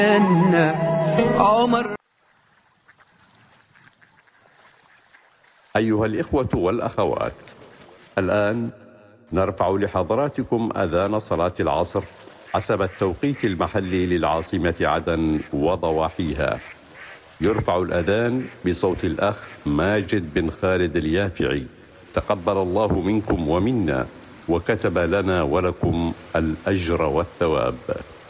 عمر. أيها الإخوة والأخوات، الآن نرفع لحضراتكم أذان صلاة العصر حسب التوقيت المحلي للعاصمة عدن وضواحيها. يرفع الأذان بصوت الأخ ماجد بن خالد اليافعي، تقبل الله منكم ومنا وكتب لنا ولكم الأجر والثواب.